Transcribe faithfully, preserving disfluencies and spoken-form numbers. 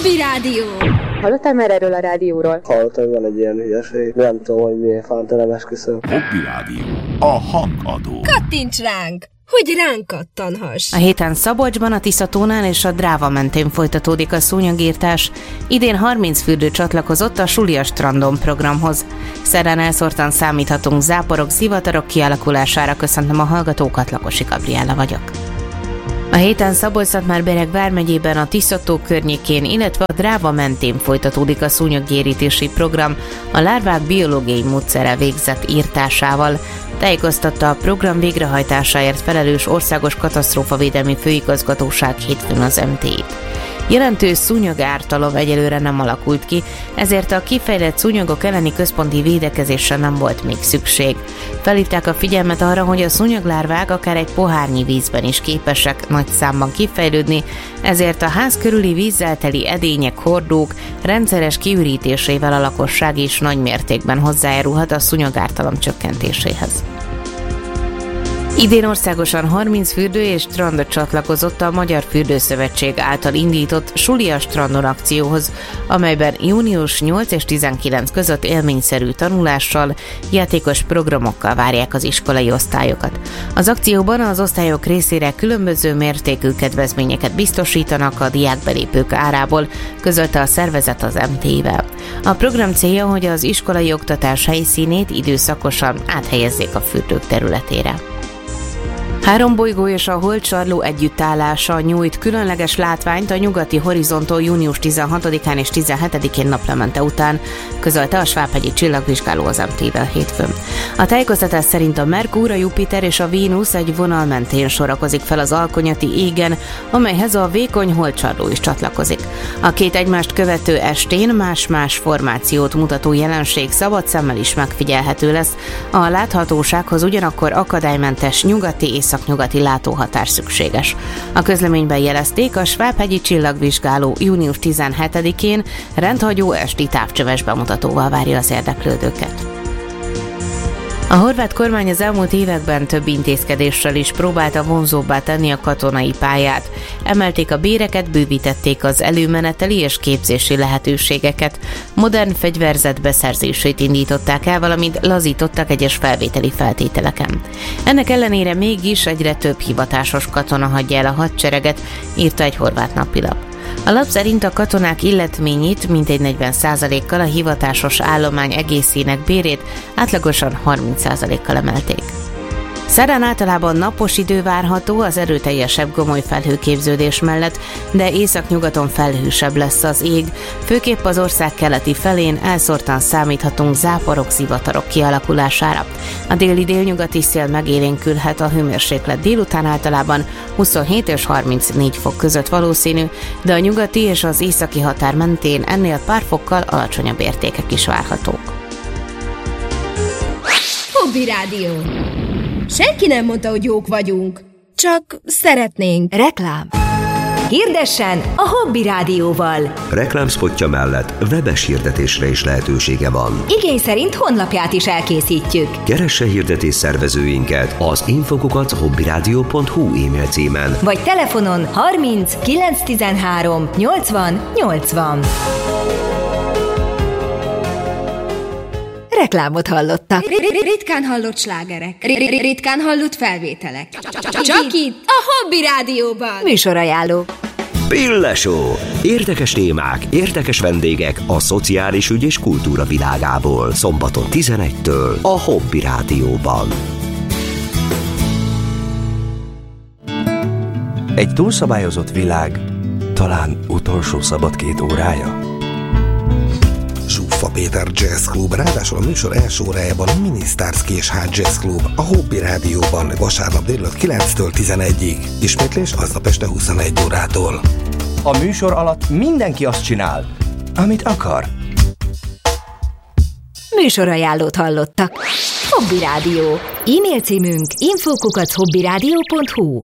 Hobby Rádió. Hallottál már erről a rádióról? Hallottam, hogy van egy ilyen hülyeség. Nem tudom, hogy miért fántál, nem esküszöm. Hobby Rádió. A hangadó. Kattints ránk, hogy ránk kattanhass. A héten Szabolcsban, a Tiszatónál és a Dráva mentén folytatódik a szúnyogírtás. Idén harminc fürdő csatlakozott a Suli a strandon programhoz. Szerdán elszórtan számíthatunk záporok, zivatarok kialakulására. Köszöntöm a hallgatókat, Lakosi Gabriella vagyok. A héten Szabolcs-Szatmár-Bereg vármegyében, a Tiszató környékén, illetve a Dráva mentén folytatódik a szúnyoggyérítési program a lárvák biológiai módszerrel végzett írtásával. Tájékoztatta a program végrehajtásáért felelős Országos Katasztrófavédelmi Főigazgatóság hétfőn az em té í-t. Jelentős szúnyogártalom egyelőre nem alakult ki, ezért a kifejlett szúnyogok elleni központi védekezésre nem volt még szükség. Felhívták a figyelmet arra, hogy a szúnyoglárvák akár egy pohárnyi vízben is képesek nagy számban kifejlődni, ezért a ház körüli vízzel teli edények, hordók rendszeres kiürítésével a lakosság is nagy mértékben hozzájárulhat a szúnyogártalom csökkentéséhez. Idén országosan harminc fürdő és strandot csatlakozott a Magyar Fürdőszövetség által indított Suli a strandon akcióhoz, amelyben június nyolc és tizenkilenc között élményszerű tanulással, játékos programokkal várják az iskolai osztályokat. Az akcióban az osztályok részére különböző mértékű kedvezményeket biztosítanak a diákbelépők árából, közölte a szervezet az em té í-vel. A program célja, hogy az iskolai oktatás helyszínét időszakosan áthelyezzék a fürdők területére. Három bolygó és a Holdcsarló együttállása nyújt különleges látványt a nyugati horizonton június tizenhatodikán és tizenhetedikén naplemente után, közölte a Svábhegyi Csillagvizsgáló az em té í-vel hétfőn. A tájékoztatás szerint a Merkúr, a Jupiter és a Vénusz egy vonal mentén sorakozik fel az alkonyati égen, amelyhez a vékony Holdcsarló is csatlakozik. A két egymást követő estén más-más formációt mutató jelenség szabad szemmel is megfigyelhető lesz, a láthatósághoz ugyanakkor akadálymentes nyugati észak nyugati látóhatár szükséges. A közleményben jelezték, a Svábhegyi Csillagvizsgáló június tizenhetedikén rendhagyó esti távcsöves bemutatóval várja az érdeklődőket. A horvát kormány az elmúlt években több intézkedéssel is próbálta vonzóbbá tenni a katonai pályát. Emelték a béreket, bővítették az előmeneteli és képzési lehetőségeket, modern fegyverzet beszerzését indították el, valamint lazítottak egyes felvételi feltételeken. Ennek ellenére mégis egyre több hivatásos katona hagyja el a hadsereget, írta egy horvát napilap. A lap szerint a katonák illetményét mintegy negyven százalékkal, a hivatásos állomány egészének bérét átlagosan harminc százalékkal emelték. Szerdán általában napos idő várható az erőteljesebb gomoly felhőképződés mellett, de északnyugaton felhősebb lesz az ég, főképp az ország keleti felén elszórtan számíthatunk záporok, zivatarok kialakulására. A déli délnyugati szél megélénkülhet, a hőmérséklet délután általában huszonhét és harmincnégy fok között valószínű, de a nyugati és az északi határ mentén ennél pár fokkal alacsonyabb értékek is várhatók. Hobby Rádió. Senki nem mondta, hogy jók vagyunk, csak szeretnénk. Reklám. Hirdessen a Hobby Rádióval. Reklámspotja mellett webes hirdetésre is lehetősége van. Igény szerint honlapját is elkészítjük. Keresse hirdetés szervezőinket az infokukat hobbyradio pont hu e-mail címen. Vagy telefonon harminc kilencszáztizenhárom nyolcvan nyolcvan. Reklámot hallottak. Ritkán hallott slágerek. Ritkán hallott felvételek. Csak itt a Hobby Rádióban. Műsorajánló. Pille-show. Érdekes témák, érdekes vendégek a szociális ügy és kultúra világából. Szombaton tizenegytől a Hobby Rádióban. Egy túlszabályozott világ talán utolsó szabad két órája. Zsuffa Péter Jazz Club, ráadásul a műsor első órájában a Minisztárz Késhát Jazz Club, a Hobby Rádióban vasárnap délután kilenctől tizenegyig. Ismétlés aznap este huszonegy órától. A műsor alatt mindenki azt csinál, amit akar. Műsorajánlót hallottak. Hobby Rádió. E-mail címünk info kukac hobbyradio pont hu.